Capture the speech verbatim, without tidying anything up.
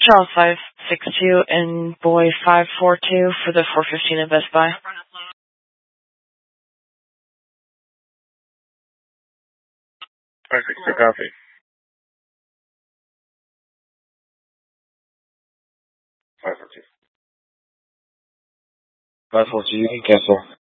Charles five six two and Boy five four two for the four fifteen at Best Buy. five six two, copy. five four two. five four two, you can cancel.